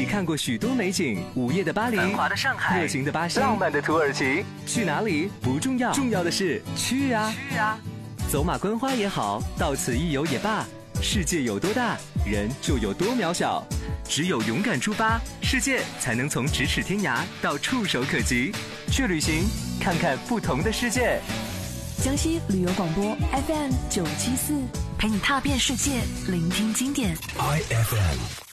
看过许多美景，午夜的巴黎， 繁华的上海， 热情的巴西， 浪漫的土耳其。 去哪里不重要，重要的是去啊！走马观花也好，到此一游也罢，世界有多大，人就有多渺小。只有勇敢出发，世界才能从咫尺天涯到触手可及。去旅行，看看不同的世界。 江西旅游广播 FM 974，陪你踏遍世界，聆听经典。 IFM。